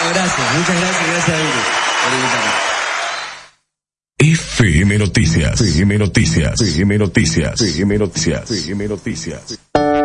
Gracias, muchas gracias, gracias a Indy por invitarme. FM Noticias, FM Noticias, FM Noticias, FM Noticias, FM Noticias.